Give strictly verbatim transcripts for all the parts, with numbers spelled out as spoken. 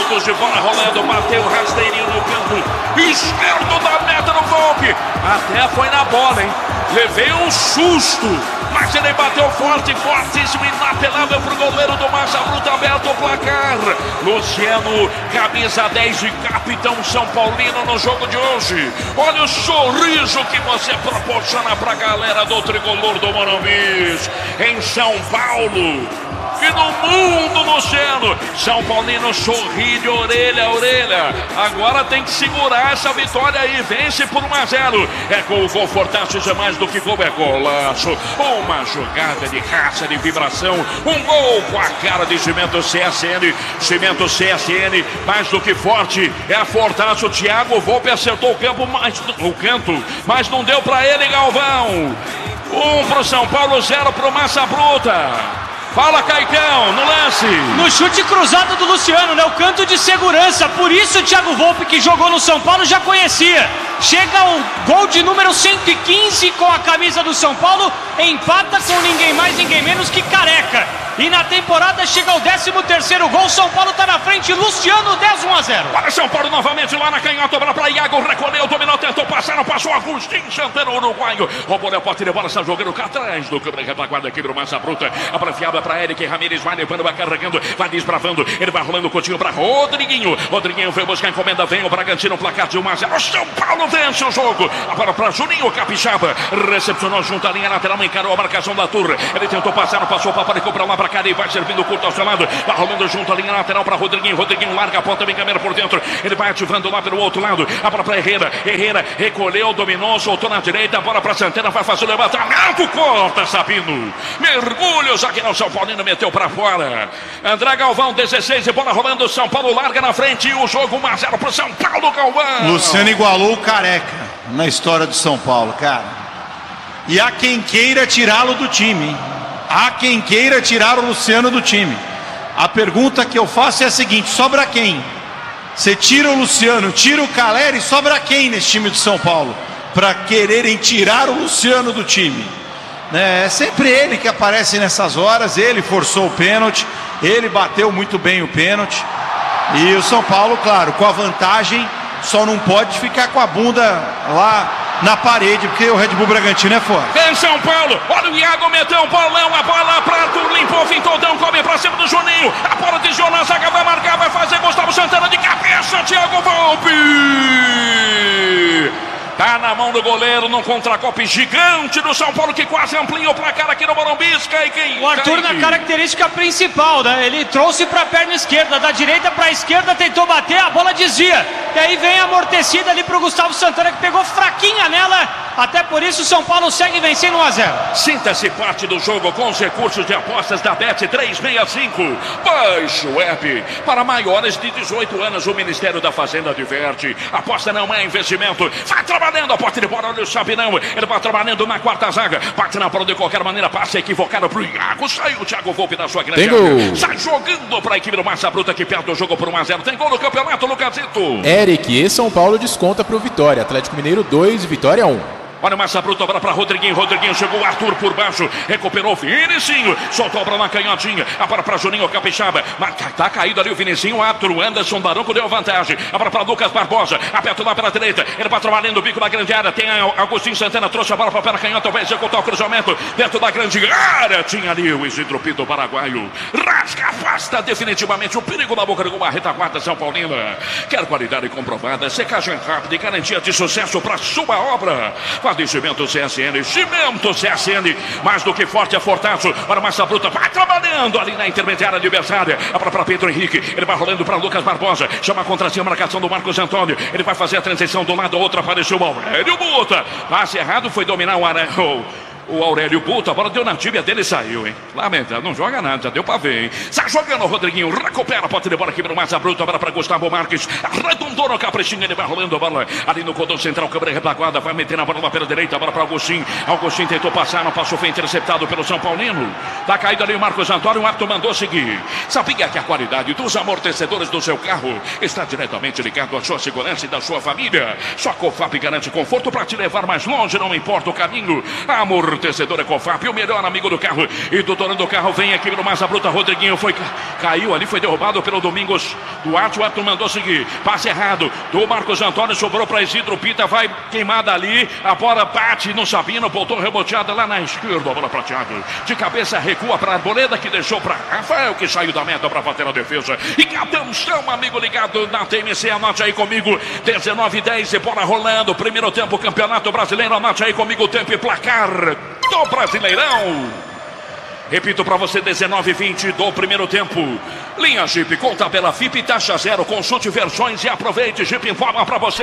minutos de bola rolando, bateu rasteirinho no canto esquerdo da meta no golpe. Até foi na bola, hein? Levei um susto, mas ele bateu forte, fortíssimo, inapelável pro goleiro do Massa Bruta, aberto o placar. Luciano, camisa dez e capitão São Paulino no jogo de hoje. Olha o sorriso que você proporciona pra galera do tricolor do Morumbi. Em São Paulo e no mundo, Luciano. São Paulino sorri de orelha a orelha. Agora tem que segurar essa vitória aí. Vence por um a zero. É gol, gol, Fortaços é mais do que gol, é golaço. Uma jogada de raça, de vibração. Um gol com a cara de Cimento C S N. Cimento C S N, mais do que forte. É a Fortaço. Thiago Volpe acertou o campo, mais, o canto, mas não deu pra ele, Galvão. Um pro São Paulo, zero pro Massa Bruta. Fala, Caicão, no lance. No chute cruzado do Luciano, né? O canto de segurança. Por isso o Thiago Volpe, que jogou no São Paulo, já conhecia. Chega o gol de número cento e quinze com a camisa do São Paulo. Empata com ninguém mais, ninguém menos que Careca. E na temporada chega o décimo terceiro gol. São Paulo tá na frente. Luciano, dez, um a zero. Para São Paulo novamente lá na canhota. Bola para Iago. Recolheu, dominou, tentou passar. Não passou. Agostinho Santana, uruguaio. Roubou a pote de bola. Está jogando cá atrás do câmera retaguarda aqui pro Massa Bruta. A brafiada para Eric Ramírez. Vai levando, vai carregando. Vai desbravando. Ele vai rolando o Coutinho para Rodriguinho. Rodriguinho foi buscar a encomenda. Vem o Bragantino. Placar de um a zero. O São Paulo vence o jogo. Agora para Juninho Capixaba. Recepcionou junto à linha lateral. Encarou a marcação da Turra. Ele tentou passar. Não passou. Paparicou para lá para cá. E vai servindo curto ao seu lado, vai rolando junto à linha lateral para Rodriguinho, Rodriguinho larga a ponta, vem câmera por dentro, ele vai ativando lá pelo outro lado, a bola para Herrera, Herrera recolheu, dominou, soltou na direita, a bola para Santana, vai fazer o levantamento, corta Sabino, mergulho, zagueiro São Paulino meteu para fora, André Galvão, dezesseis e bola rolando, São Paulo larga na frente e o jogo um a zero para São Paulo, Galvão. Luciano igualou o Careca na história do São Paulo, cara, e há quem queira tirá-lo do time, hein? Há quem queira tirar o Luciano do time. A pergunta que eu faço é a seguinte: sobra quem? Você tira o Luciano, tira o Caleri, sobra quem nesse time do São Paulo? Para quererem tirar o Luciano do time, né? É sempre ele que aparece nessas horas. Ele forçou o pênalti, ele bateu muito bem o pênalti. E o São Paulo, claro, com a vantagem, só não pode ficar com a bunda lá na parede, porque o Red Bull Bragantino é forte. Vem São Paulo, olha o Iago, meteu um bolão, a bola pra Arthur, limpou, Vintodão, come pra cima do Juninho, a bola de Jonas, Zaga vai marcar, vai fazer Gustavo Santana de cabeça, Thiago Volpe. Tá na mão do goleiro, num contragolpe gigante do São Paulo, que quase amplia o placar aqui no Morumbi. Kaique. O Arthur na característica principal, né? Ele trouxe pra perna esquerda, da direita pra esquerda, tentou bater, a bola desvia. E aí vem a amortecida ali pro Gustavo Santana, que pegou fraquinha nela. Até por isso o São Paulo segue vencendo um a zero. Sinta-se parte do jogo com os recursos de apostas da Bet trezentos e sessenta e cinco. Baixe o app. Para maiores de dezoito anos, o Ministério da Fazenda diverte. Aposta não é investimento. Vai trabalhando a porta de bola, olha o Sabinão. Ele vai trabalhando na quarta zaga. Bate na bola de qualquer maneira, passe equivocado pro Iago. Saiu o Thiago Volpe da sua grande área. Sai jogando para a equipe do Massa Bruta, que perde o jogo por um a zero. Tem gol no campeonato, Lucasito. Eric e São Paulo desconta pro Vitória. Atlético Mineiro dois, Vitória um. Olha o Massa Bruta, bola para Rodriguinho, Rodriguinho chegou, Arthur por baixo, recuperou o Vinicinho, soltou a bola na canhotinha, a bola para Juninho Capixaba, mas tá caído ali o Vinicinho, Arthur, o Anderson Baronco deu vantagem, a bola para Lucas Barbosa, aperta lá pela direita, ele vai trabalhando o bico da grande área, tem Agostinho Santana, trouxe a bola para a pela canhota, vai executar o cruzamento dentro da grande área, tinha ali o Isidro Pinto paraguaio, rasga, afasta definitivamente o perigo da boca de gol, a retaguarda São Paulina, quer qualidade comprovada, secagem rápida e garantia de sucesso para sua obra. Cimento C S N, Cimento C S N, mais do que forte é Fortaço. Para Massa Bruta, vai trabalhando ali na intermediária adversária. A bola para Pedro Henrique, ele vai rolando para Lucas Barbosa, chama contra si a marcação do Marcos Antônio. Ele vai fazer a transição de um lado ao outro, apareceu o Aurélio Buta. Passe errado, foi dominar o Aurélio. O Aurélio Buta, a bola deu na tíbia dele e saiu, hein? Lamentável, não joga nada, já deu pra ver, hein? Sai jogando o Rodriguinho, recupera a pote de bola aqui pro Massa Bruta, bola pra Gustavo Marques, arredondou no caprichinho, ele vai rolando a bola ali no cordão central, câmera retaguarda, vai meter na bola lá pela direita, a bola pra Agostinho, Agostinho tentou passar, não passou, foi interceptado pelo São Paulino, tá caído ali o Marcos Antônio, o árbitro mandou seguir. Sabia que a qualidade dos amortecedores do seu carro está diretamente ligado à sua segurança e da sua família? Só a Cofap garante conforto pra te levar mais longe, não importa o caminho. Amor amortecedor Ecofap, o melhor amigo do carro e do dono do carro. Vem aqui no Massa Bruta, Rodriguinho foi, caiu ali, foi derrubado pelo Domingos Duarte. O Arthur mandou seguir, passe errado do Marcos Antônio, sobrou para Isidro Pita, vai queimada ali, a bola bate no Sabino, voltou reboteada lá na esquerda, a bola para Thiago, de cabeça recua para Arboleda, que deixou para Rafael, que saiu da meta para bater na defesa. E atenção, amigo ligado na T M C, anote aí comigo, dezenove e dez e bola rolando, primeiro tempo, Campeonato Brasileiro, anote aí comigo o tempo e placar do Brasileirão. Repito para você, dezenove e vinte do primeiro tempo. Linha Jeep com tabela F I P, taxa zero, consulte versões e aproveite. Jeep informa para você.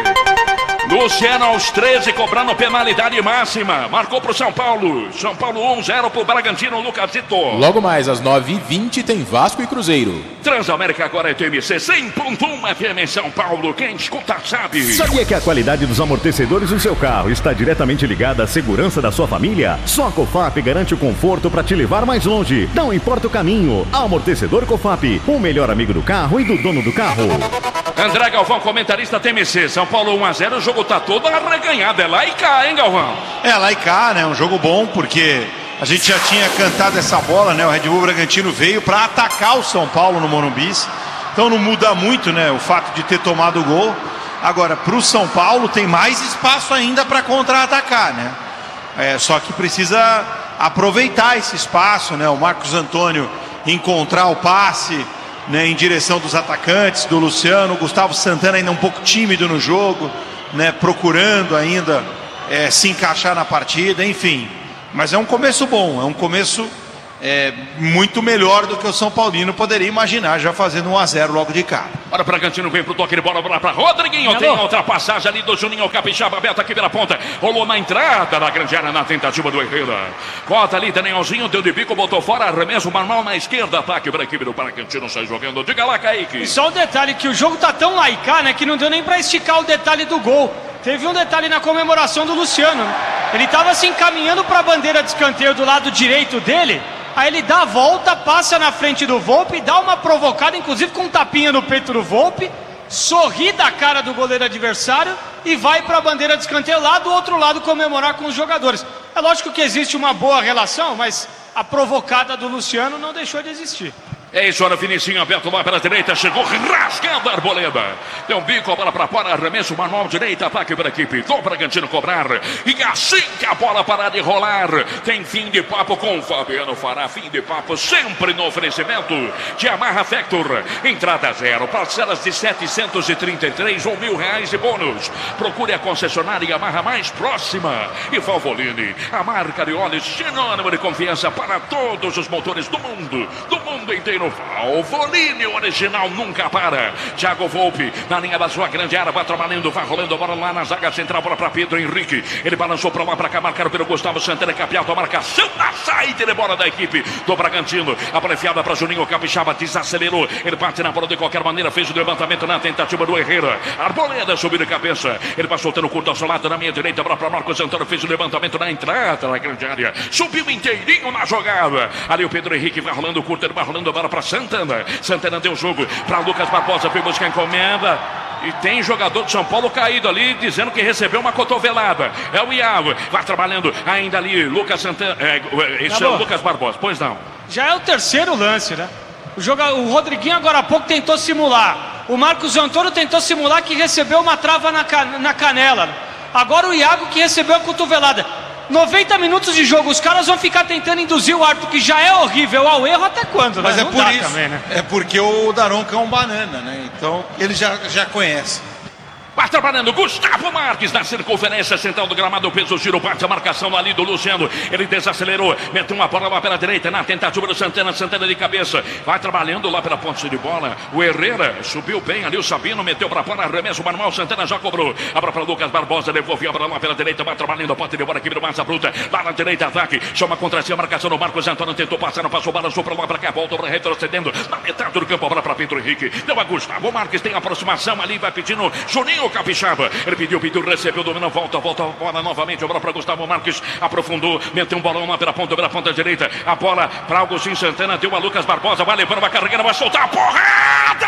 Luciano aos treze, cobrando penalidade máxima. Marcou para o São Paulo. São Paulo um a zero para o Bragantino, Lucasito. Logo mais, às nove e vinte, tem Vasco e Cruzeiro. Transamérica agora é T M C cem ponto um F M em São Paulo. Quem escuta sabe. Sabia que a qualidade dos amortecedores do seu carro está diretamente ligada à segurança da sua família? Só a Cofap garante o conforto para te levar mais longe. Não importa o caminho. Amortecedor Cofap, o melhor amigo do carro e do dono do carro. André Galvão, comentarista T M C. São Paulo um a zero, o jogo tá todo arreganhado. É lá e cá, hein, Galvão? É lá e cá, né? Um jogo bom, porque a gente já tinha cantado essa bola, né? O Red Bull Bragantino veio para atacar o São Paulo no Morumbi. Então não muda muito, né? O fato de ter tomado o gol. Agora, para o São Paulo tem mais espaço ainda para contra-atacar, né? É, só que precisa aproveitar esse espaço, né? O Marcos Antônio encontrar o passe, né, em direção dos atacantes, do Luciano. O Gustavo Santana ainda um pouco tímido no jogo, né, procurando ainda é, se encaixar na partida, enfim. Mas é um começo bom, é um começo é, muito melhor do que o São Paulino poderia imaginar, já fazendo um a zero logo de cara. Olha, o Bragantino vem pro toque de bola, bola para Rodriguinho. Alô. Tem a ultrapassagem ali do Juninho Capixaba, aberto aqui pela ponta. Rolou na entrada da grande área na tentativa do Herrera. Cota ali, Danielzinho, deu de bico, botou fora, arremesso manual na esquerda. Ataque para a equipe do Bragantino, sai jogando. Diga lá, Kaique. E só um detalhe, que o jogo tá tão laicá, né, que não deu nem para esticar o detalhe do gol. Teve um detalhe na comemoração do Luciano. Ele tava se encaminhando para a bandeira de escanteio do lado direito dele. Aí ele dá a volta, passa na frente do Volpe, dá uma provocada, inclusive com um tapinha no peito do Volpe, sorri da cara do goleiro adversário e vai para a bandeira de escanteio lá do outro lado comemorar com os jogadores. É lógico que existe uma boa relação, mas a provocada do Luciano não deixou de existir. É isso, olha, Vinicinho aberto lá pela direita, chegou rasgando a Arboleda. Deu um bico, a bola para fora, arremesso manual direita, ataque para a equipe do Bragantino cobrar. E assim que a bola parar de rolar, tem fim de papo com o Fabiano Fará. Fim de papo sempre no oferecimento de Yamaha Vector. Entrada zero, parcelas de setecentos e trinta e três ou mil reais de bônus. Procure a concessionária Yamaha mais próxima. E Valvoline, a marca de óleos sinônimo de confiança para todos os motores do mundo, do mundo inteiro. Valvoline original nunca para. Thiago Volpe na linha da sua grande área, vai trabalhando, vai rolando a bola lá na zaga central, bola para Pedro Henrique. Ele balançou para lá, para cá, marcado pelo Gustavo Santana, capial a marcação na saída de bola da equipe do Bragantino. A bola enfiada para Juninho Capixaba, desacelerou. Ele bate na bola de qualquer maneira, fez o levantamento na tentativa do Herrera. Arboleda subiu de cabeça. Ele vai soltando curto ao seu lado na minha direita, bola para Marcos Antônio, fez o levantamento na entrada da grande área. Subiu inteirinho na jogada. Ali o Pedro Henrique vai rolando curto, ele vai rolando a bola para Santana. Santana deu o jogo para Lucas Barbosa, foi buscar encomenda. E tem jogador de São Paulo caído ali, dizendo que recebeu uma cotovelada. É o Iago, vai trabalhando ainda ali. Lucas Santana, é, esse é o Lucas Barbosa, pois não. Já é o terceiro lance, né? O, joga... o Rodriguinho agora há pouco tentou simular. O Marcos Antônio tentou simular que recebeu uma trava na, can... na canela. Agora o Iago que recebeu a cotovelada. noventa minutos de jogo, os caras vão ficar tentando induzir o árbitro, que já é horrível, ao erro até quando, mas né? é Não por dá isso, também, né? é porque o Daronco é um banana, né? Então ele já, já conhece. Vai trabalhando Gustavo Marques na circunferência central do gramado, o peso giro, bate a marcação ali do Luciano, ele desacelerou, meteu uma bola lá pela direita, na tentativa do Santana, Santana de cabeça, vai trabalhando lá pela ponte de bola, o Herrera subiu bem ali, o Sabino meteu para fora, arremesso manual, Santana já cobrou, abra para Lucas Barbosa, devolveu a bola lá pela direita, vai trabalhando a ponte de bola aqui do Massa Bruta, lá na direita, ataque, chama contra si a marcação do Marcos Antônio, tentou passar, não passou, balançou para lá, para cá, voltou para retrocedendo, na metade do campo, a bola para Pedro Henrique, deu a Gustavo Marques, tem aproximação ali, vai pedindo Juninho Capixaba. Ele pediu, pediu, recebeu, dominou, volta, volta, a bola novamente, a bola para Gustavo Marques, aprofundou, meteu um bolão lá pela ponta, pela ponta direita, a bola para Augustinho Santana, deu a Lucas Barbosa, vai levando, vai carregando, vai soltar a porrada, a bola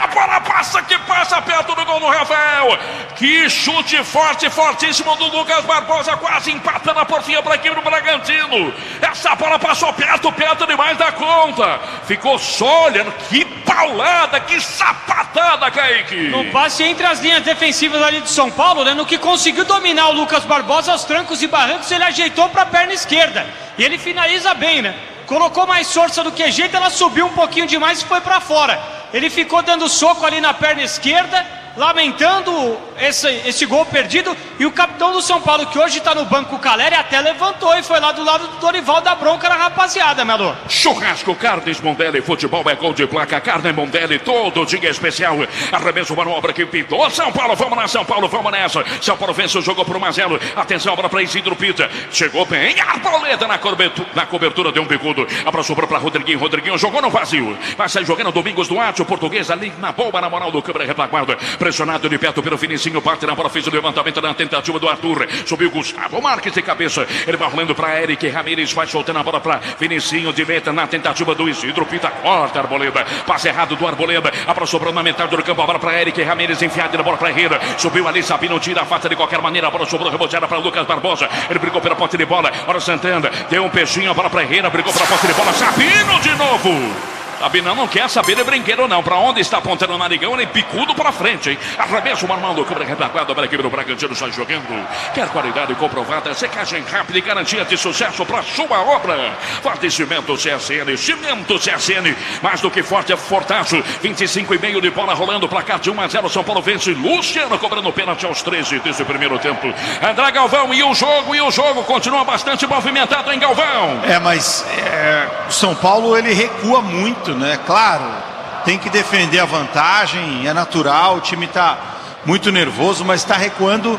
passa que passa perto do gol do Rafael. Que chute forte, fortíssimo do Lucas Barbosa, quase empatando a portinha para a equipe do Bragantino. Essa bola passou perto, perto demais da conta. Ficou só olhando, que paulada, que sapatada, Kaique. No passe entre as linhas defensivas ali de São Paulo, né? No que conseguiu dominar o Lucas Barbosa aos trancos e barrancos, ele ajeitou para a perna esquerda. E ele finaliza bem, né? Colocou mais força do que jeito, ela subiu um pouquinho demais e foi para fora. Ele ficou dando soco ali na perna esquerda, lamentando esse, esse gol perdido. E o capitão do São Paulo, que hoje está no banco, o Caleri, até levantou e foi lá do lado do Dorival da bronca na rapaziada, Melo. Churrasco Carnes Mondelli, futebol é gol de placa, carne Mondelli, todo dia especial. Arremesso manual para a equipe do São Paulo, vamos lá São Paulo, vamos nessa. São Paulo vence o jogo por um a zero. Atenção, bola para Isidro Pita, chegou bem, Arboleda na cobertura, na cobertura deu um bicudo. Abraçou para Rodriguinho, Rodriguinho jogou no vazio. Vai sair jogando Domingos Duarte, o português ali na bomba, na moral do câmera retaguarda. Pressionado de perto pelo Vinicinho, parte na bola, fez o levantamento na tentativa do Arthur. Subiu Gustavo Marques de cabeça. Ele vai rolando para Eric Ramírez, vai soltando a bola para Vinicinho de meta na tentativa do Isidro Pita. Corta Arboleda, passe errado do Arboleda. Abraçou para na metade do campo, a bola para Eric Ramírez, enfiada na bola para Herrera. Subiu ali, Sabino tira a falta de qualquer maneira. A bola sobrou reboteada para Lucas Barbosa. Ele brigou pela posse de bola. Ora Santana, deu um peixinho, a bola para Herrera, brigou pela posse de bola. Sabino de novo. Sabino não quer saber de brinquedo não. Pra onde está apontando o narigão? Ele picudo pra frente, hein? Arremesso o Marmão do câmera retaguarda para a equipe do Bragantino, sai jogando. Quer qualidade comprovada, secagem rápida e garantia de sucesso pra sua obra. Fortalecimento C S N, cimento C S N, mais do que forte é fortaço. vinte e cinco e meio de bola rolando, placar de um a zero, São Paulo vence. Luciano cobrando pênalti aos treze desse primeiro tempo. André Galvão, e o jogo, e o jogo continua bastante movimentado em Galvão. É, mas é, o São Paulo ele recua muito, né? Claro, tem que defender a vantagem, é natural, o time está muito nervoso, mas está recuando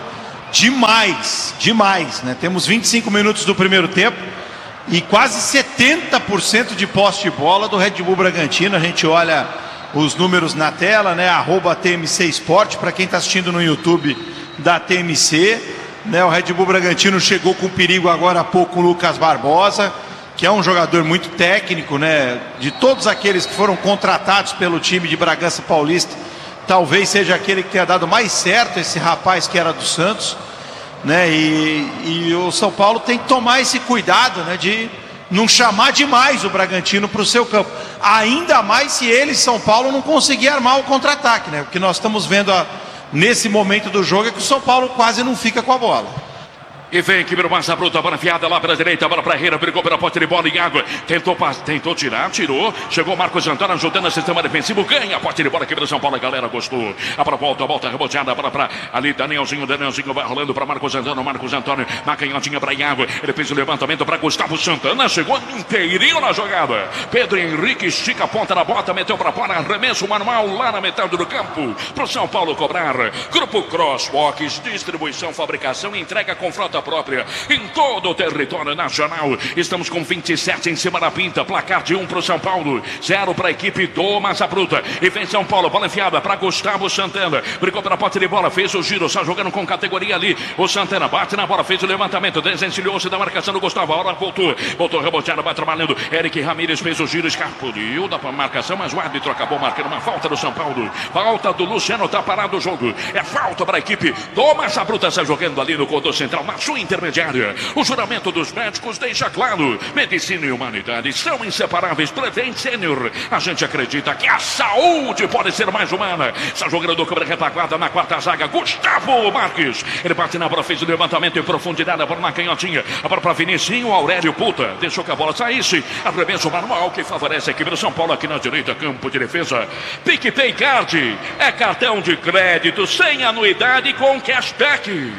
demais, demais, né? Temos vinte e cinco minutos do primeiro tempo e quase setenta por cento de posse de bola do Red Bull Bragantino. A gente olha os números na tela, né? Arroba T M C Sport, para quem está assistindo no YouTube da T M C, né? O Red Bull Bragantino chegou com perigo agora há pouco o Lucas Barbosa, que é um jogador muito técnico, né? De todos aqueles que foram contratados pelo time de Bragança Paulista, talvez seja aquele que tenha dado mais certo, esse rapaz que era do Santos, né? E, e o São Paulo tem que tomar esse cuidado, né? De não chamar demais o Bragantino para o seu campo. Ainda mais se ele, São Paulo, não conseguir armar o contra-ataque, né? O que nós estamos vendo a, nesse momento do jogo é que o São Paulo quase não fica com a bola. E vem aqui pelo Massa Bruta, bola enfiada lá pela direita, bola para Herrera, brigou pela posse de bola em água, tentou, tentou tirar, tirou, chegou Marcos Antônio ajudando o sistema defensivo, ganha a posse de bola aqui pelo São Paulo, a galera gostou. A bola volta, volta, reboteada, bola para ali, Danielzinho, Danielzinho vai rolando para Marcos Antônio, Marcos Antônio, na canhotinha para Iago, ele fez o levantamento para Gustavo Santana, chegou inteirinho na jogada. Pedro Henrique estica a ponta na bota, meteu para fora, arremesso manual lá na metade do campo, pro São Paulo cobrar. Grupo Crosswalks, distribuição, fabricação, entrega com frota própria em todo o território nacional. Estamos com vinte e sete em cima da pinta, placar de um para o São Paulo, zero para a equipe do Massa Bruta. E vem São Paulo, bola enfiada para Gustavo Santana, brigou pela posse de bola, fez o giro, só jogando com categoria ali. O Santana bate na bola, fez o levantamento, desencilhou-se da marcação do Gustavo, a hora voltou, voltou reboteada, vai trabalhando. Eric Ramírez fez o giro, escapuliu da marcação, mas o árbitro acabou marcando uma falta do São Paulo. Falta do Luciano, tá parado o jogo. É falta para a equipe do Massa Bruta, sai jogando ali no corredor central, na sua intermediária. O juramento dos médicos deixa claro: medicina e humanidade são inseparáveis. Prevent Senior, a gente acredita que a saúde pode ser mais humana. Está jogando do câmera retaguarda na quarta zaga, Gustavo Marques. Ele bate na bola, fez o levantamento em profundidade, a bola na canhotinha, a bola para Vinicinho, Aurélio Puta, deixou que a bola saísse. Arremesso manual que favorece a equipe do São Paulo aqui na direita, campo de defesa. PicPay Card é cartão de crédito sem anuidade com cashback.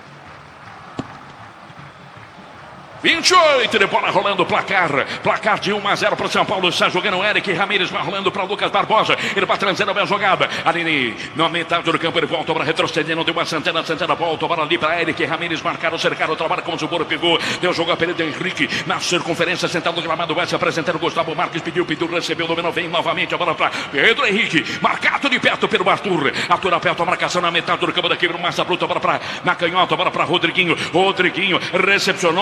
vinte e oito de bola rolando, placar, placar de um a zero para o São Paulo. Está jogando o Eric Ramírez, vai rolando para Lucas Barbosa. Ele vai trazendo a bela jogada. Ali na metade do campo, ele volta para retrocedendo. Deu uma Santana, Santana volta para ali para Eric Ramírez. Marcaram, cercaram, trabalho como o Zuboro pegou. Deu jogo a Pedro Henrique na circunferência, sentado no gramado. Vai se apresentando o Gustavo Marques. Pediu, pediu, recebeu, dominou. Vem novamente a bola para Pedro Henrique. Marcado de perto pelo Arthur. Arthur aperta a marcação na metade do campo daqui. No Massa Bruta, bola para na canhota, bola para Rodriguinho. Rodriguinho recepcionou, vai rolando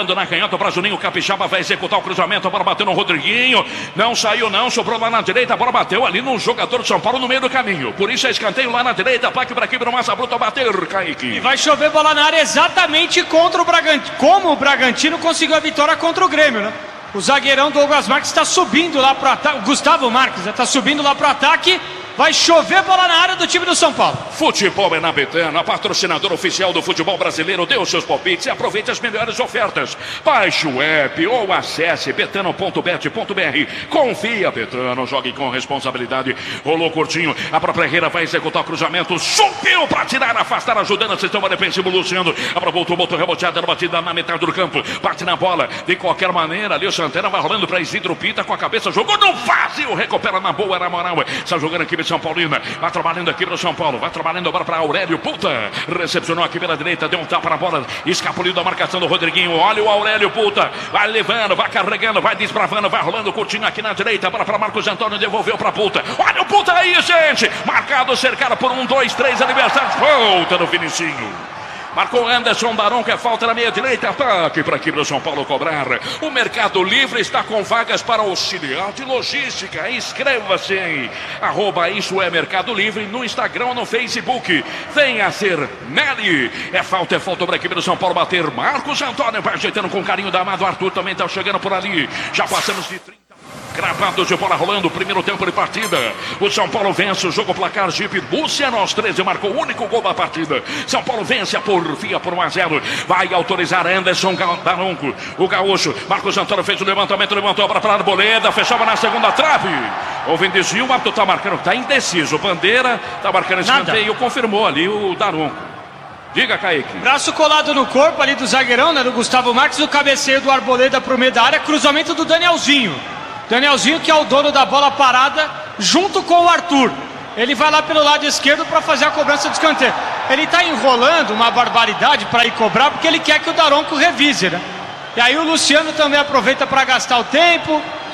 rolando na canhota para Juninho Capixaba, vai executar o cruzamento, a bola bateu no Rodriguinho, não saiu não, sobrou lá na direita, a bola bateu ali no jogador de São Paulo no meio do caminho, por isso é escanteio lá na direita, ataque para aqui, para o Massa Bruta bater, Kaique. E vai chover bola na área exatamente contra o Bragantino, como o Bragantino conseguiu a vitória contra o Grêmio, né? O zagueirão Douglas Marques está subindo lá para o ataque, Gustavo Marques está subindo lá para o ataque. Vai chover bola na área do time do São Paulo. Futebol é na Betano, a patrocinadora oficial do futebol brasileiro. Dê os seus palpites e aproveite as melhores ofertas. Baixe o app ou acesse betano ponto bet ponto br. Confia, Betano, jogue com responsabilidade. Rolou curtinho, a própria Herrera vai executar o cruzamento. Subiu para tirar, afastar, ajudando o sistema defensivo Luciano. Aproveitou o botou reboteada, batida na metade do campo. Bate na bola, de qualquer maneira. Ali o Santana vai rolando para Isidro Pita com a cabeça. Jogou no vazio, recupera na boa, na moral. Está jogando aqui São Paulino, vai trabalhando aqui para o São Paulo, vai trabalhando agora para Aurélio Puta, recepcionou aqui pela direita, deu um tapa na bola, escapuliu da marcação do Rodriguinho, olha o Aurélio Puta, vai levando, vai carregando, vai desbravando, vai rolando curtinho aqui na direita, bola para Marcos Antônio, devolveu para Puta, olha o Puta aí, gente, marcado, cercado por um, dois, três adversários, volta no Vinicinho. Marcou Anderson Daronco, é falta na meia direita, ataque para aqui para o São Paulo cobrar. O Mercado Livre está com vagas para auxiliar de logística. Inscreva-se em arroba Isso é Mercado Livre no Instagram ou no Facebook. Venha ser Nelly. É falta, é falta para aqui para o São Paulo bater. Marcos Antônio vai ajeitando com carinho da amado. Arthur também está chegando por ali. Já passamos de trinta. Gravados de bola rolando, primeiro tempo de partida. O São Paulo vence o jogo, placar Jeep. Luciano aos treze marcou o único gol da partida. São Paulo vence a porfia por um a zero. Vai autorizar Anderson Daronco. O gaúcho, Marcos Antônio fez o levantamento, levantou para a Arboleda, fechava na segunda trave. Houve desvio, o árbitro está marcando, está indeciso. Bandeira está marcando escanteio, confirmou ali o Daronco. Diga, Kaique. Braço colado no corpo ali do zagueirão, né, do Gustavo Marques, o cabeceio do Arboleda para o meio da área, cruzamento do Danielzinho. Danielzinho, que é o dono da bola parada, junto com o Arthur. Ele vai lá pelo lado esquerdo para fazer a cobrança do escanteio. Ele está enrolando uma barbaridade para ir cobrar, porque ele quer que o Daronco revise, né? E aí o Luciano também aproveita para gastar o tempo.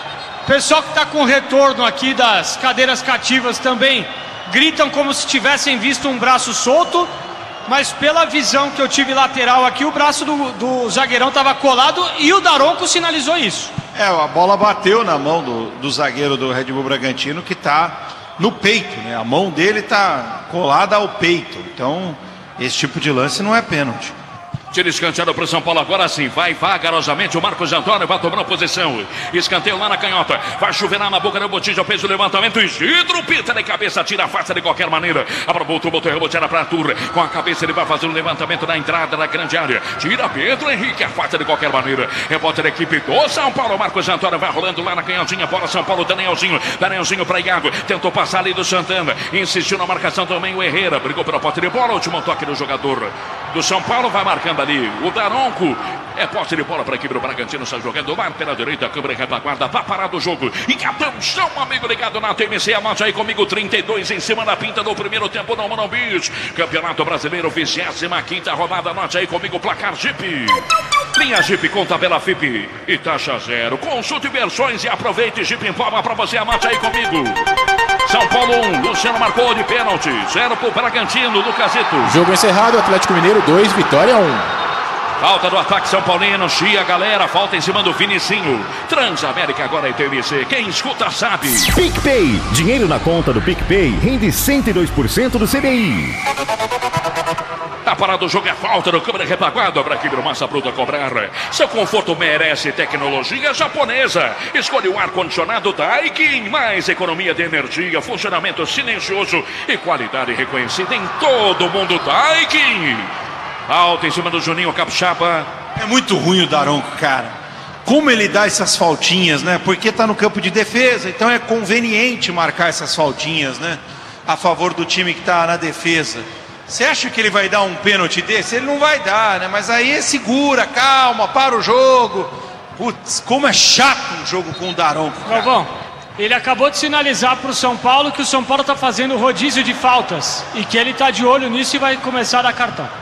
O pessoal que está com retorno aqui das cadeiras cativas também gritam como se tivessem visto um braço solto. Mas pela visão que eu tive lateral aqui, o braço do, do zagueirão estava colado e o Daronco sinalizou isso. É, a bola bateu na mão do, do zagueiro do Red Bull Bragantino, que está no peito, né? A mão dele está colada ao peito. Então, esse tipo de lance não é pênalti. Tira escanteado para o São Paulo, agora sim, vai vagarosamente o Marcos Antônio, vai tomando posição, escanteio lá na canhota, vai chover na boca do Botija, fez o levantamento, Isidro Pita de cabeça, tira a face de qualquer maneira, abra, botou, botou, reboteada para Arthur, com a cabeça ele vai fazer o levantamento na entrada da grande área, tira Pedro Henrique, afasta de qualquer maneira, rebote da equipe do São Paulo, Marcos Antônio vai rolando lá na canhotinha, bola São Paulo, Danielzinho, Danielzinho para Iago, tentou passar ali do Santana, insistiu na marcação também o Herrera, brigou pela posse de bola, último toque do jogador do São Paulo, vai marcando ali o Daronco, é posse de bola para a equipe do Bragantino, está jogando lá pela direita, a câmera retaguarda, vai parar do jogo, e atenção amigo ligado na T M C, anote aí comigo, trinta e dois em cima da pinta do primeiro tempo no Morumbi, Campeonato Brasileiro, vigésima quinta rodada, anote aí comigo, placar Jeep, linha Jeep com tabela F I P e taxa zero, consulte versões e aproveite, Jeep informa para você, anote aí comigo. São Paulo um, Luciano marcou de pênalti, zero para o Bragantino, Lucasito. Jogo encerrado, Atlético Mineiro dois, Vitória um. Falta do ataque São Paulino, chia galera, falta em cima do Vinicinho. Transamérica agora é T M C, quem escuta sabe. PicPay, dinheiro na conta do PicPay rende cento e dois por cento do C D I. Tá parado o jogo, é falta do câmera retaguarda para aqui do Massa Bruta cobrar. Seu conforto merece tecnologia japonesa. Escolha o ar-condicionado Daikin, mais economia de energia, funcionamento silencioso e qualidade reconhecida em todo o mundo. Daikin. Alta em cima do Juninho Capixaba. É muito ruim o Daronco, cara. Como ele dá essas faltinhas, né? Porque tá no campo de defesa, então é conveniente marcar essas faltinhas, né? A favor do time que tá na defesa. Você acha que ele vai dar um pênalti desse? Ele não vai dar, né? Mas aí segura, calma, para o jogo. Putz, como é chato um jogo com o Daronco, cara. Galvão, ele acabou de sinalizar para o São Paulo que o São Paulo está fazendo rodízio de faltas e que ele está de olho nisso e vai começar a dar cartão.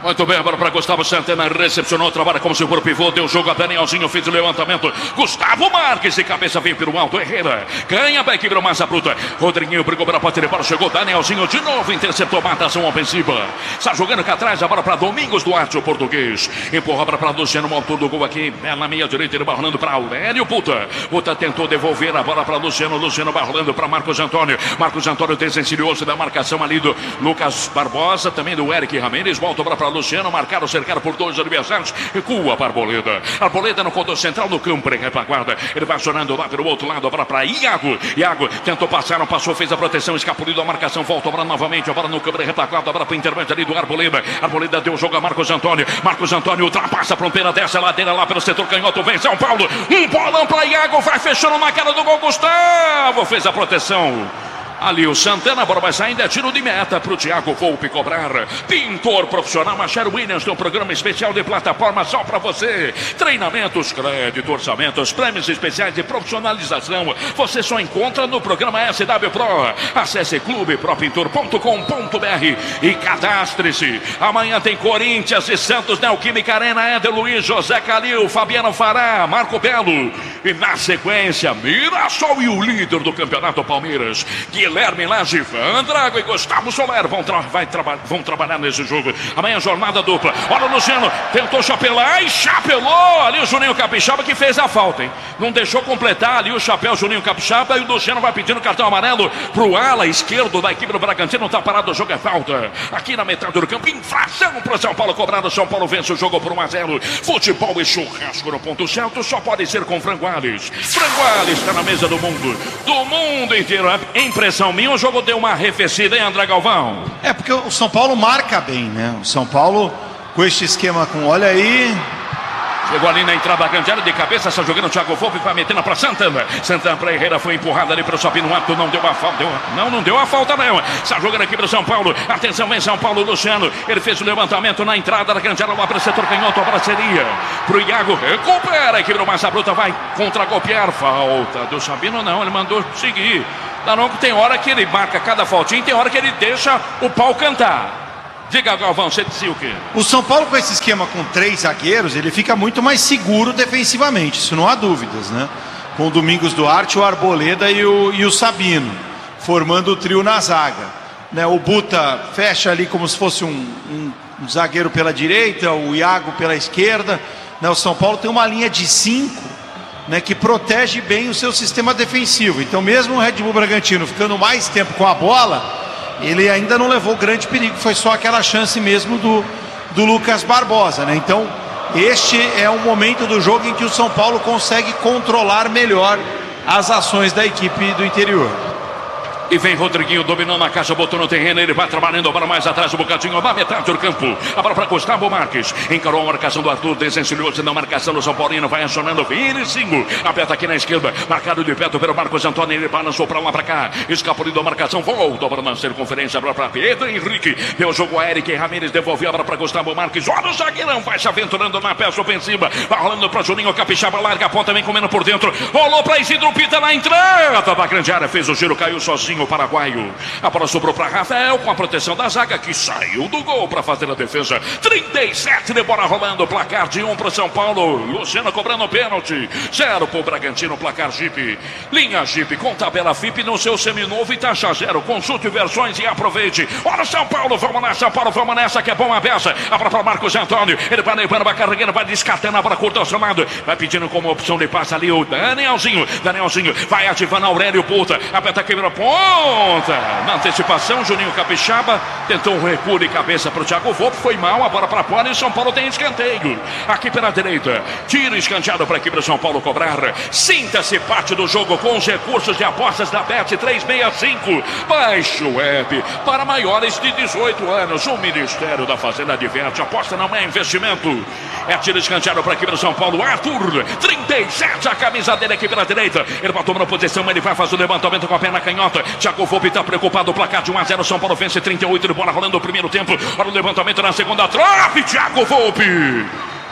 Muito bem, agora para Gustavo Santana, recepcionou, trabalha como se for pivô, deu jogo a Danielzinho, fez o levantamento, Gustavo Marques, de cabeça vem pelo alto, Herrera, ganha para a equipe do Massa Bruta, Rodriguinho brigou pela parte de bola, chegou Danielzinho de novo, interceptou, matação ofensiva, está jogando cá atrás, agora para Domingos Duarte, o português, empurra para Luciano, o autor do gol aqui, na meia direita, ele vai rolando para Aurélio Puta, Puta tentou devolver a bola para Luciano, Luciano vai rolando para Marcos Antônio, Marcos Antônio desvencilhou-se da marcação ali do Lucas Barbosa, também do Eric Ramírez, volta para Luciano, marcado, cercado por dois adversários, recua para Arboleda, Arboleda no contorno central do campo, retaguarda, ele vai acionando lá pelo outro lado, agora para Iago, Iago tentou passar, não passou, fez a proteção, escapuliu a marcação, volta agora novamente, agora no câmera retaguarda, agora para o intervento ali do Arboleda, Arboleda deu jogo a Marcos Antônio, Marcos Antônio ultrapassa a fronteira dessa ladeira lá pelo setor canhoto, vem São Paulo, um bolão para Iago, vai fechando na cara do gol, Gustavo, fez a proteção. Ali o Santana, a bola vai saindo, é tiro de meta para o Thiago Volpe cobrar. Pintor profissional Machado Williams tem um programa especial de plataforma só para você. Treinamentos, crédito, orçamentos, prêmios especiais de profissionalização. Você só encontra no programa S W Pro. Acesse clube pro pintor ponto com ponto b r e cadastre-se. Amanhã tem Corinthians e Santos, Neoquímica Arena, Éder Luiz, José Calil, Fabiano Fará, Marco Belo. E na sequência, Mirassol e o líder do Campeonato Palmeiras, Guilherme Lage, Vandrago e Gustavo Soler vão, tra vai traba vão trabalhar nesse jogo. Amanhã jornada dupla. Olha o Luciano, tentou chapelar e chapelou ali o Juninho Capixaba, que fez a falta, hein? Não deixou completar ali o chapéu Juninho Capixaba, e o Luciano vai pedindo cartão amarelo pro ala esquerdo da equipe do Bragantino. Tá parado, o jogo é falta. Aqui na metade do campo, infração pro São Paulo cobrado. São Paulo vence o jogo por um a zero. Futebol e churrasco no ponto certo só pode ser com Frango Alves. Frango Alves está na mesa do mundo, do mundo inteiro. A impressão minha, o jogo deu uma arrefecida, hein, André Galvão? É, porque o São Paulo marca bem, né? O São Paulo, com este esquema com, olha aí... Chegou ali na entrada da grande área de cabeça, está jogando o Thiago Volpe, vai metendo para Santana. Santana para Herrera, foi empurrado ali para o Sabino Apto, não deu a falta. Deu, não, não deu a falta não. Está jogando aqui para o São Paulo. Atenção, vem São Paulo, Luciano. Ele fez o levantamento na entrada da grande área, lá para o setor canhoto, a braceria. Para o Iago, recupera a equipe do Massa Bruta, vai contra-golpear. Falta do Sabino, não, ele mandou seguir. Daronco tem hora que ele marca cada faltinha, tem hora que ele deixa o pau cantar. Diga, Galvão, você disse o quê? O São Paulo, com esse esquema com três zagueiros, ele fica muito mais seguro defensivamente, isso não há dúvidas, né? Com o Domingos Duarte, o Arboleda e o, e o Sabino, formando o trio na zaga, né? O Buta fecha ali como se fosse um, um, um zagueiro pela direita, o Iago pela esquerda, né? O São Paulo tem uma linha de cinco, né, que protege bem o seu sistema defensivo. Então, mesmo o Red Bull Bragantino ficando mais tempo com a bola, ele ainda não levou grande perigo, foi só aquela chance mesmo do, do Lucas Barbosa, né? Então, este é o momento do jogo em que o São Paulo consegue controlar melhor as ações da equipe do interior. E vem Rodriguinho dominando a caixa, botou no terreno, ele vai trabalhando a bola mais atrás, um bocadinho, a metade do campo. A bola para Gustavo Marques, encarou a marcação do Arthur, desencilhou-se na marcação do São Paulino, vai acionando, Vinicinho, aperta aqui na esquerda, marcado de perto pelo Marcos Antônio, ele balançou para lá para cá, escapulindo a marcação, volta para na circunferência, a bola para Pedro Henrique, deu jogo a Eric Ramírez, devolveu a bola para Gustavo Marques, olha o zagueirão, vai se aventurando na peça ofensiva, vai rolando para Juninho Capixaba, larga a ponta, vem comendo por dentro, rolou para Isidro Pita na entrada da grande área, fez o giro, caiu sozinho, o paraguaio. A bola sobrou para Rafael com a proteção da zaga, que saiu do gol para fazer a defesa. trinta e sete de bola rolando, placar de um para São Paulo. Luciano cobrando pênalti. Zero para o Bragantino, placar Jeep. Linha Jeep com tabela F I P no seu seminovo e taxa zero. Consulte versões e aproveite. Olha o São Paulo, vamos nessa, São Paulo, vamos nessa, que é bom a peça. A bola para Marcos Antônio. Ele vai levando, vai carregando, vai descartando a bola curta ao seu lado. Vai pedindo como opção de passe ali o Danielzinho. Danielzinho vai ativando Aurélio Puta. Aperta a quebra ponta. Na antecipação, Juninho Capixaba tentou um recuo de cabeça para o Thiago Volpe, foi mal, a bola para fora e São Paulo tem escanteio. Aqui pela direita, tiro escanteado para a equipe do São Paulo cobrar. Sinta-se parte do jogo com os recursos de apostas da Bet três sessenta e cinco. Baixe o app para maiores de dezoito anos. O Ministério da Fazenda adverte, aposta não é investimento. É tiro escanteado para a equipe do São Paulo. Arthur, trinta e sete, a camisa dele aqui pela direita. Ele vai tomando posição, ele vai fazer o levantamento com a perna canhota. Thiago Volpe está preocupado, o placar de um a zero, São Paulo vence trinta e oito de bola rolando o primeiro tempo. Olha o levantamento na segunda trave, Thiago Volpe.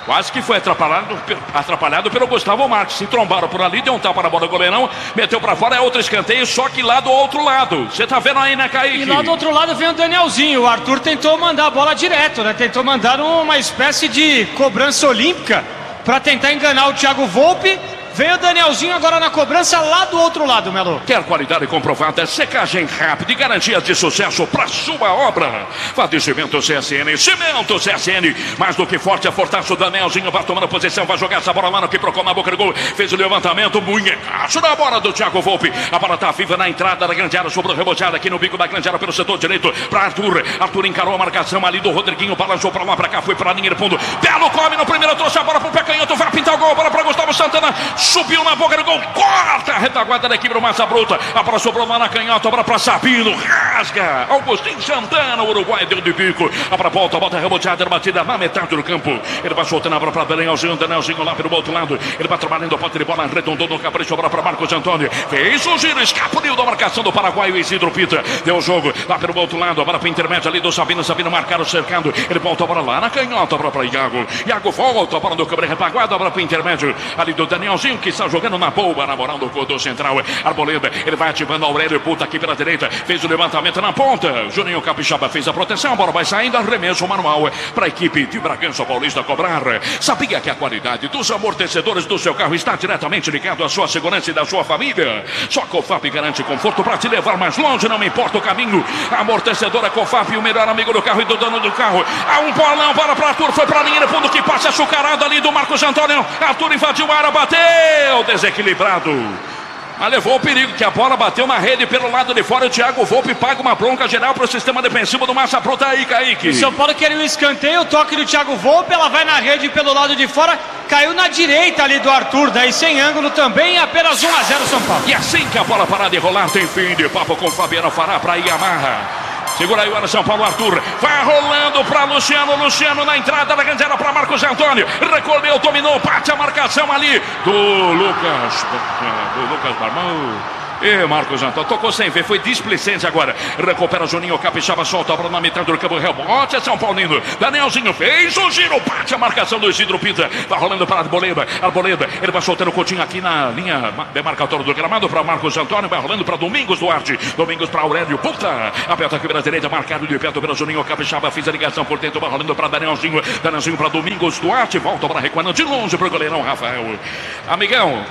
Quase que foi atrapalhado, atrapalhado pelo Gustavo Marques. Se trombaram por ali, deu um tapa na bola do goleirão, meteu pra fora, é outro escanteio, só que lá do outro lado. Você tá vendo aí, né, Kaique? E lá do outro lado vem o Danielzinho. O Arthur tentou mandar a bola direto, né? Tentou mandar uma espécie de cobrança olímpica pra tentar enganar o Thiago Volpe. Vem o Danielzinho agora na cobrança lá do outro lado, Melo. Quer qualidade comprovada, secagem rápida e garantia de sucesso para sua obra. Faz Cimento C S N, Cimento C S N, mais do que forte, é fortaço. Danielzinho vai tomando posição, vai jogar essa bola lá no que procura na boca do gol. Fez o levantamento, munhecaço na bola do Thiago Volpe. A bola tá viva na entrada da grande área, sobrou reboteada aqui no bico da grande área pelo setor direito para Arthur. Arthur encarou a marcação ali do Rodriguinho, balançou para lá, para cá, foi para a linha de fundo. Belo come no primeiro, trouxe a bola pro pé canhoto, vai pintar o gol, bola para Gustavo Santana. Subiu na boca do gol, corta a retaguarda da equipe do Massa Bruta. A bola sobrou lá na canhota, a bola para Sabino, rasga. Augustinho Santana, o Uruguai deu de bico. A bola volta, a bola reboteada, batida na metade do campo. Ele vai soltando a bola para Danielzinho, Danielzinho lá pelo outro lado. Ele vai trabalhando a ponta de bola, arredondou no capricho, a bola para Marcos Antônio. Fez o giro, escapuliu da marcação do Paraguai, o Isidro Pita. Deu o jogo lá pelo outro lado, a bola para intermédio ali do Sabino. Sabino marcaram, cercando. Ele volta a bola lá na canhota, a bola para Iago. Iago volta, a bola do Câmara retaguarda, a bola para intermédio ali do Danielzinho, que está jogando na boa, na moral do corredor central. Arboleda, ele vai ativando Aurélio, puta aqui pela direita, fez o levantamento na ponta. Juninho Capixaba fez a proteção, a bola vai saindo, arremesso manual para a equipe de Bragança Paulista cobrar. Sabia que a qualidade dos amortecedores do seu carro está diretamente ligado à sua segurança e da sua família? Só a Cofap garante conforto para te levar mais longe, não importa o caminho. A amortecedora Cofap, o melhor amigo do carro e do dono do carro. Há um bolão, bola para Arthur, foi para a linha de fundo que passa açucarado ali do Marcos Antônio. Arthur invadiu a área, bateu, desequilibrado. Mas levou o perigo, que a bola bateu na rede pelo lado de fora. O Thiago Volpe paga uma bronca geral para o sistema defensivo do Massa Bruta aí, Kaique. O São Paulo queria um escanteio, o toque do Thiago Volpe, ela vai na rede pelo lado de fora, caiu na direita ali do Arthur, daí sem ângulo também, apenas um a zero São Paulo. E assim que a bola parar de rolar, tem fim de papo com Fabiano Fará para Yamaha. Segura aí o São Paulo, Arthur. Vai rolando para Luciano. Luciano na entrada da grande área para Marcos Antônio. Recolheu, dominou, bate a marcação ali do Lucas. Do Lucas Barmão. E Marcos Antônio tocou sem ver, foi displicente agora. Recupera Juninho Capixaba, solta a bola na metade do campo. Rebote é São Paulino. Danielzinho fez o giro, bate a marcação do Isidro Pita. Vai rolando para Arboleda. Arboleda, ele vai soltando o Coutinho aqui na linha demarcatória do gramado para Marcos Antônio. Vai rolando para Domingos Duarte. Domingos para Aurélio Puta. Aperta aqui pela direita, marcado de perto pelo Juninho Capixaba. Fez a ligação por dentro, vai rolando para Danielzinho. Danielzinho para Domingos Duarte. Volta para recuando de longe para o goleirão Rafael. Amigão.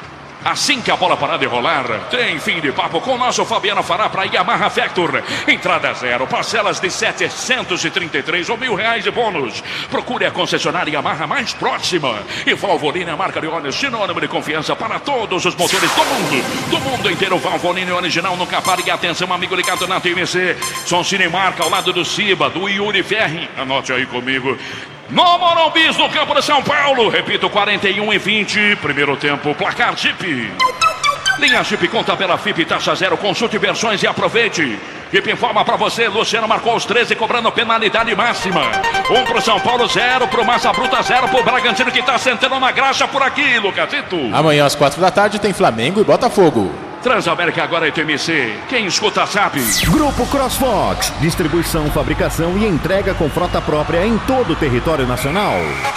Assim que a bola parar de rolar, tem fim de papo com o nosso Fabiano Fará para Yamaha Factor. Entrada zero, parcelas de setecentos e trinta e três ou mil reais de bônus. Procure a concessionária Yamaha mais próxima. E Valvoline, a marca de óleo sinônimo de confiança para todos os motores do mundo. Do mundo inteiro, Valvoline original, nunca pare. E atenção, amigo ligado na T V C. Som Cinemarca ao lado do Ciba, do Yuri Ferri. Anote aí comigo. No Morumbi, no campo de São Paulo. Repito, quarenta e um e vinte. Primeiro tempo, placar Jeep. Linha Jeep conta pela F I P, taxa zero. Consulte versões e aproveite. Jeep informa pra você, Luciano marcou os treze, cobrando penalidade máxima. Um pro São Paulo, zero pro Massa Bruta, zero pro Bragantino, que tá sentando na graxa por aqui, Lucasito. Amanhã às quatro da tarde tem Flamengo e Botafogo. Transamérica agora é T M C. Quem escuta sabe. Grupo CrossFox. Distribuição, fabricação e entrega com frota própria em todo o território nacional.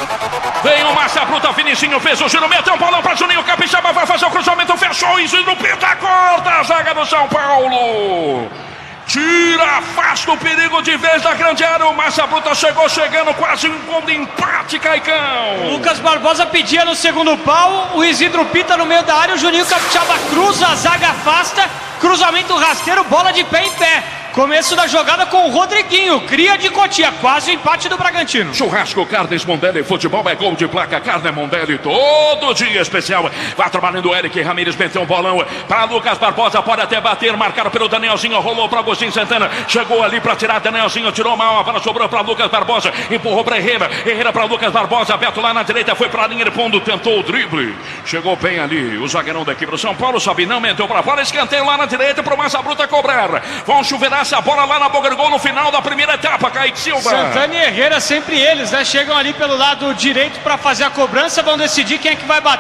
Vem o Massa Bruta, Vinicinho fez o giro, meteu um bolão pra Juninho Capixaba, vai fazer o cruzamento, fechou e no Pita, corta a zaga do São Paulo. Tira, afasta o perigo de vez da grande área. O Massa Bruta chegou chegando, quase um gol de empate, Caicão. O Lucas Barbosa pedia no segundo pau, o Isidro Pita no meio da área, o Juninho Capixaba cruza, a zaga afasta, cruzamento rasteiro, bola de pé em pé. Começo da jogada com o Rodriguinho, cria de Cotia, quase o empate do Bragantino. Churrasco Carnes Mondelli, futebol é gol de placa, carne Mondelli, todo dia especial. Vai trabalhando o Eric Ramírez, meteu um bolão para Lucas Barbosa, pode até bater, marcado pelo Danielzinho, rolou para Agostinho Santana, chegou ali para tirar, Danielzinho tirou mal, a bola sobrou para Lucas Barbosa, empurrou para Herrera, Herrera para Lucas Barbosa, aberto lá na direita, foi para a linha de fundo, tentou o drible, chegou bem ali, o zagueirão da equipe do São Paulo, Sabinão, meteu para fora, escanteio lá na direita para o Massa Bruta cobrar. Vão chover essa bola lá na boca do gol no final da primeira etapa, Kaique Silva. Santana e Herrera, sempre eles, né? Chegam ali pelo lado direito para fazer a cobrança, vão decidir quem é que vai bater.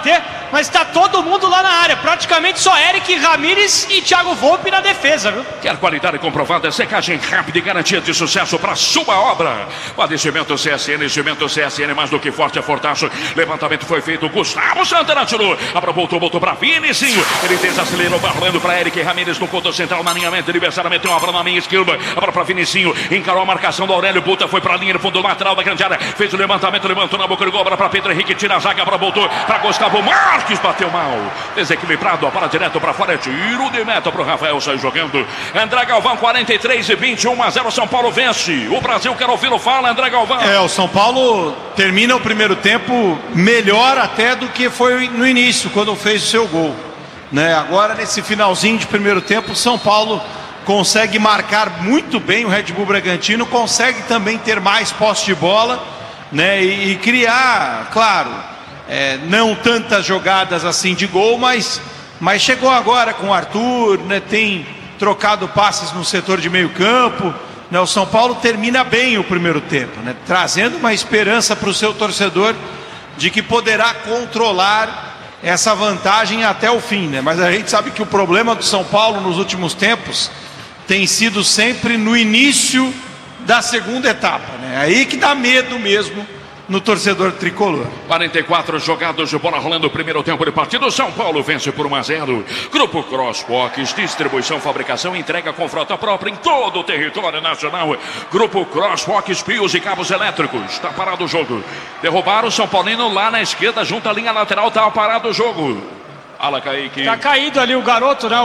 mas tá todo mundo lá na área. Praticamente só Eric Ramírez e Thiago Volpe na defesa, viu? Quer qualidade comprovada, secagem rápida e garantia de sucesso para sua obra. Padecimento C S N, cimento C S N, mais do que forte é fortaço. Levantamento foi feito, Gustavo Santana tirou. Abra, voltou, voltou para Vinicinho. Ele desacelerou, rolando para Eric Ramírez no ponto central, na alinhamento adversário, meteu uma bola na minha esquerda. Abra para Vinicinho, encarou a marcação do Aurélio Buta, foi para a linha do fundo lateral da grande área. Fez o levantamento, levantou na boca do gol, abra para Pedro Henrique, tira a zaga, abra, voltou para Gustavo Marques, bateu mal. Desequilibrado, a bola direto para fora, é tiro de meta para o Rafael, sai jogando. André Galvão, quarenta e três e vinte, um a zero, São Paulo vence. O Brasil quer ouvir o fala, André Galvão. É, o São Paulo termina o primeiro tempo melhor até do que foi no início, quando fez o seu gol, né? Agora, nesse finalzinho de primeiro tempo, o São Paulo consegue marcar muito bem o Red Bull Bragantino, consegue também ter mais posse de bola, né? E, e criar, claro, é, não tantas jogadas assim de gol, mas, mas chegou agora com o Arthur, né? Tem trocado passes no setor de meio campo, né? O São Paulo termina bem o primeiro tempo, né? Trazendo uma esperança para o seu torcedor de que poderá controlar essa vantagem até o fim, né? Mas a gente sabe que o problema do São Paulo nos últimos tempos tem sido sempre no início da segunda etapa, né? Aí que dá medo mesmo no torcedor tricolor. quarenta e quatro jogados de bola rolando o primeiro tempo de partida. São Paulo vence por um a zero. Grupo Crosswalks, distribuição, fabricação, entrega com frota própria em todo o território nacional. Grupo Crosswalks, pios e cabos elétricos. Está parado o jogo. Derrubaram o São Paulino lá na esquerda, junto à linha lateral. Está parado o jogo. Fala, Kaique. Tá caído ali o garoto, né? O,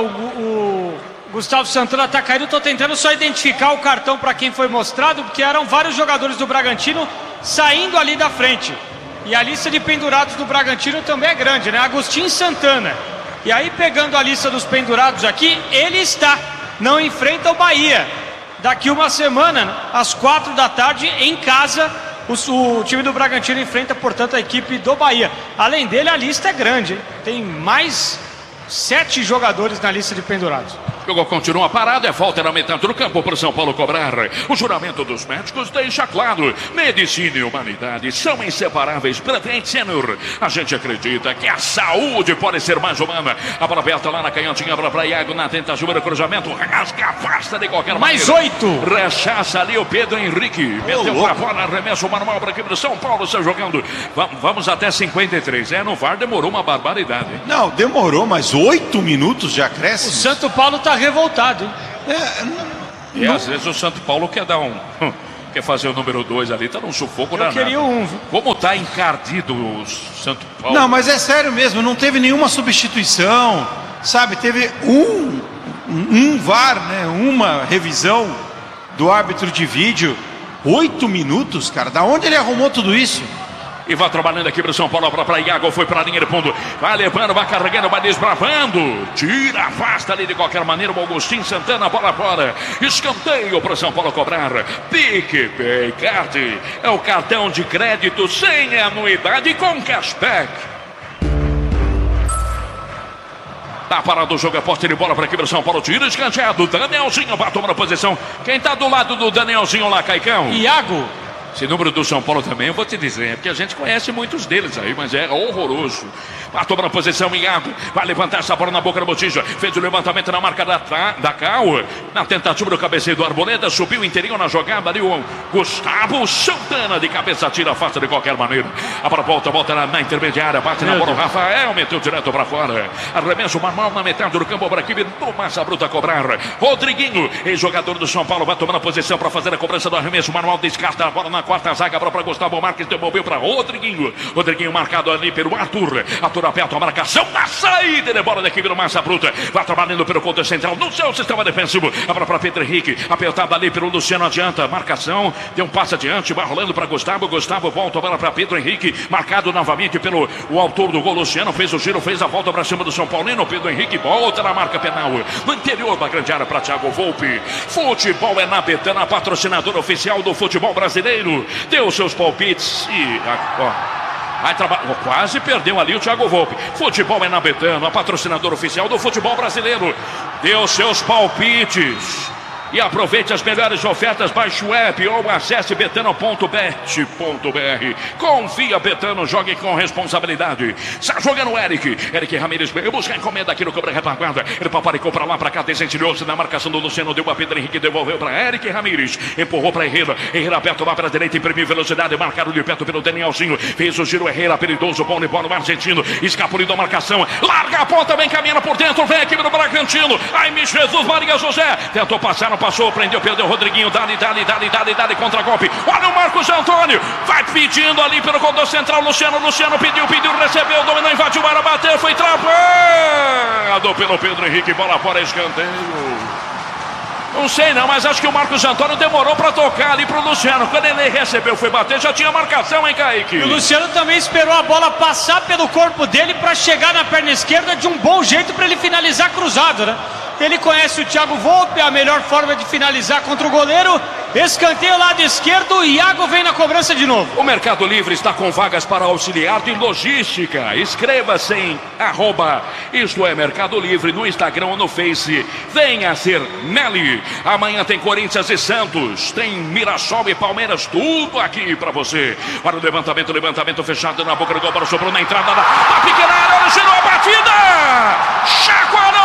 o Gustavo Santana tá caído. Tô tentando só identificar o cartão para quem foi mostrado, porque eram vários jogadores do Bragantino saindo ali da frente. E a lista de pendurados do Bragantino também é grande, né? Agostinho Santana. E aí, pegando a lista dos pendurados aqui, ele está. Não enfrenta o Bahia. Daqui uma semana, às quatro da tarde, em casa, o, o time do Bragantino enfrenta, portanto, a equipe do Bahia. Além dele, a lista é grande, hein? Tem mais sete jogadores na lista de pendurados. O jogo continua parado, é falta na metade do campo para o São Paulo cobrar. O juramento dos médicos deixa claro: medicina e humanidade são inseparáveis. Prevent Senior, a gente acredita que a saúde pode ser mais humana. A bola aberta lá na canhotinha para Iago, na tentativa do cruzamento, rasga, afasta de qualquer mais maneira. Mais oito. Rechaça ali o Pedro Henrique. Meteu oh, para fora, arremesso manual para a equipe do São Paulo, está jogando. Vamos até cinquenta e três. É, no V A R demorou uma barbaridade. Não, demorou, mas oito minutos de acréscimo. O Santo Paulo tá revoltado, hein? É, e às vezes o Santo Paulo quer dar um... Quer fazer o número dois ali, tá num sufoco danado. Eu queria um. Como tá encardido o Santo Paulo? Não, mas é sério mesmo, não teve nenhuma substituição, sabe? Teve um, um V A R, né? Uma revisão do árbitro de vídeo. Oito minutos, cara. Da onde ele arrumou tudo isso? E vai trabalhando aqui para o São Paulo, para Iago, foi para a linha de fundo, vai levando, vai carregando, vai desbravando, tira, afasta ali de qualquer maneira o Agostinho Santana, bola fora, escanteio para o São Paulo cobrar. PicPay Card é o cartão de crédito sem anuidade com cashback. Tá parado o jogo, é poste de bola para aqui para o São Paulo, tira escanteado, Danielzinho vai tomar a posição. Quem tá do lado do Danielzinho lá, Caicão? Iago. Esse número do São Paulo também, eu vou te dizer, é porque a gente conhece muitos deles aí, mas é horroroso. Vai tomar a posição, Iago, vai levantar essa bola na boca da botija, fez o levantamento na marca da, da Cal, na tentativa do cabeceio do Arboleda, subiu o interior na jogada ali, o Gustavo Santana de cabeça, tira, afasta de qualquer maneira. A bola volta, volta na, na intermediária, bate na bola, o Rafael meteu direto para fora. Arremesso manual na metade do campo para aqui, do Massa Bruta cobrar. Rodriguinho, ex-jogador do São Paulo, vai tomando a posição para fazer a cobrança do arremesso manual, descarta a bola na quarta zaga para Gustavo Marques, devolveu para Rodriguinho. Rodriguinho marcado ali pelo Arthur. Arthur aperta a marcação na saída de bola da equipe do Massa Bruta. Vai trabalhando pelo ponto central no seu sistema defensivo. Abra para Pedro Henrique, apertado ali pelo Luciano, adianta. Marcação, deu um passo adiante, vai rolando para Gustavo. Gustavo volta a bola para Pedro Henrique, marcado novamente pelo o autor do gol, Luciano. Fez o giro, fez a volta para cima do São Paulino. Pedro Henrique volta na marca penal. No interior da grande área para Thiago Volpe. Futebol é na Betana, patrocinador oficial do futebol brasileiro. Deu seus palpites e ó, vai traba... quase perdeu ali o Thiago Volpe. Futebol é na Betano, a patrocinador oficial do futebol brasileiro. Deu seus palpites e aproveite as melhores ofertas. Baixe o app ou acesse betano ponto bet ponto br. Confia, Betano, jogue com responsabilidade. Está jogando o Eric. Eric Ramírez veio buscar encomenda aqui no Cobra Retaguarda. Ele paparicou para lá, para cá, desentilhou-se na marcação do Luciano. Deu a Pedro Henrique, devolveu para Eric Ramírez. Empurrou para Herrera. Herrera aberto lá para a direita, imprimiu velocidade. Marcado de perto pelo Danielzinho. Fez o giro, Herrera, perigoso, bom de bola no argentino. Escapuliu da marcação. Larga a ponta, bem caminhando por dentro. Vem a equipe do Bragantino. Aí, Jesus Maria José. Tentou passar, não passou. Prendeu, perdeu o Rodriguinho. Dali, dali, dali, dali, dali, contra golpe. Olha o Marcos Antônio. Vai pedindo ali pelo corredor central. Luciano, Luciano pediu, pediu, recebeu. Dominou, invadiu o área, bateu. Foi travado pelo Pedro Henrique. Bola fora, escanteio. Não sei não, mas acho que o Marcos Antônio demorou para tocar ali pro Luciano. Quando ele recebeu, foi bater, já tinha marcação, hein, Kaique? E o Luciano também esperou a bola passar pelo corpo dele para chegar na perna esquerda de um bom jeito para ele finalizar cruzado, né? Ele conhece o Thiago Volpe, a melhor forma de finalizar contra o goleiro. Escanteio lado esquerdo, o Iago vem na cobrança de novo. O Mercado Livre está com vagas para auxiliar de logística. Escreva-se em arroba, isto é Mercado Livre, no Instagram ou no Face. Venha ser Meli. Amanhã tem Corinthians e Santos, tem Mirassol e Palmeiras, tudo aqui para você. Para o levantamento, levantamento fechado na boca do gol, para sobrou na entrada da, da pequena área, girou a batida. Chacoalhou.